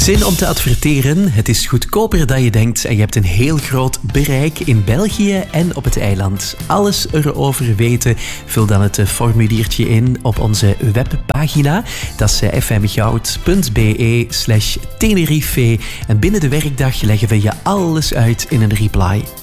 Zin om te adverteren? Het is goedkoper dan je denkt en je hebt een heel groot bereik in België en op het eiland. Alles erover weten? Vul dan het formuliertje in op onze webpagina. Dat is fmgoud.be/Tenerife. En binnen de werkdag leggen we je alles uit in een reply.